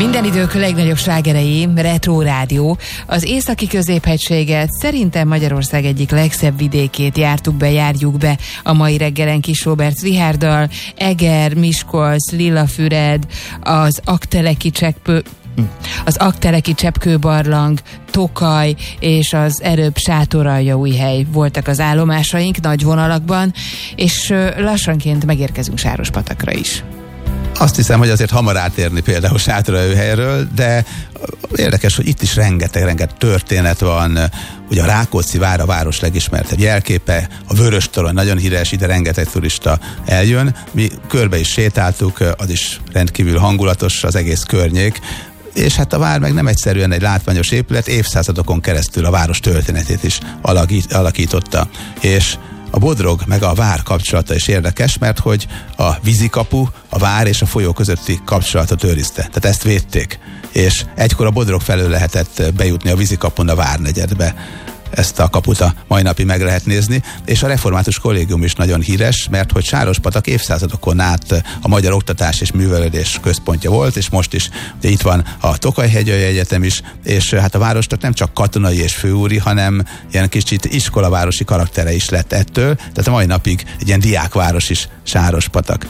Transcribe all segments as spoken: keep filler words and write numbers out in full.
Minden idők legnagyobb slágerei, Retro Rádió. Az északi középhegységet, szerintem Magyarország egyik legszebb vidékét jártuk be, járjuk be a mai reggelen Kis Róbert Richárddal. Eger, Miskolc, Lillafüred, az Aggteleki cseppő az Aggteleki cseppkőbarlang, Tokaj és az előbb Sátoraljaújhely voltak az állomásaink nagy vonalakban, és lassanként megérkezünk Sárospatakra is. Azt hiszem, hogy azért hamar átérni például Sátoraljaújhelyről, de érdekes, hogy itt is rengeteg-rengeteg történet van. Ugye a Rákóczi vár a város legismertebb jelképe, a Vöröstorony nagyon híres, ide rengeteg turista eljön. Mi körbe is sétáltuk, az is rendkívül hangulatos az egész környék, és hát a vár meg nem egyszerűen egy látványos épület, évszázadokon keresztül a város történetét is alakít, alakította. És a Bodrog meg a vár kapcsolata is érdekes, mert hogy a vízikapu, a vár és a folyó közötti kapcsolatot őrizte. Tehát ezt védték. És egykor a Bodrog felől lehetett bejutni a vízikapun a várnegyedbe. Ezt a kaput a mai napig meg lehet nézni, és a Református Kollégium is nagyon híres, mert hogy Sárospatak évszázadokon át a magyar oktatás és művelődés központja volt, és most is ugye itt van a Tokaj-hegyalja Egyetem is, és hát a városnak nem csak katonai és főúri, hanem ilyen kicsit iskolavárosi karaktere is lett ettől, tehát a mai napig egy ilyen diákváros is Sárospatak.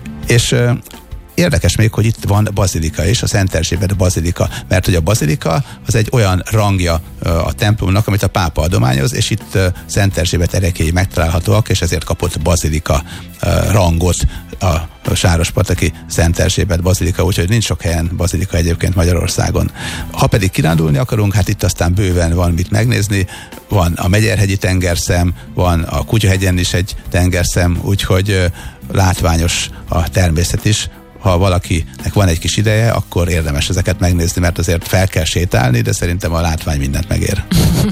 És érdekes még, hogy itt van bazilika is, a Szent Erzsébet bazilika, mert hogy a bazilika az egy olyan rangja a templomnak, amit a pápa adományoz, és itt Szent Erzsébet erekéi megtalálhatóak, és ezért kapott bazilika rangot a sárospataki Szent Erzsébet bazilika, úgyhogy nincs sok helyen bazilika egyébként Magyarországon. Ha pedig kirándulni akarunk, hát itt aztán bőven van mit megnézni, van a Megyerhegyi tengerszem, van a Kutyahegyen is egy tengerszem, úgyhogy látványos a természet is. Ha valakinek van egy kis ideje, akkor érdemes ezeket megnézni, mert azért fel kell sétálni, de szerintem a látvány mindent megér.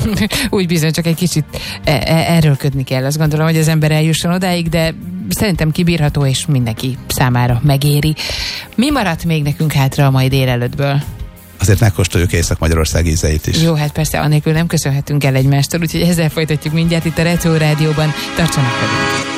Úgy bizony, csak egy kicsit erőlködni kell. Azt gondolom, hogy az ember eljusson odáig, de szerintem kibírható, és mindenki számára megéri. Mi maradt még nekünk hátra a mai délelőttből? Azért megkóstoljuk Észak-Magyarország ízeit is. Jó, hát persze, annélkül nem köszönhetünk el egymástól, úgyhogy ezzel folytatjuk mindjárt itt a Retro Rádióban. Tartsanak velünk!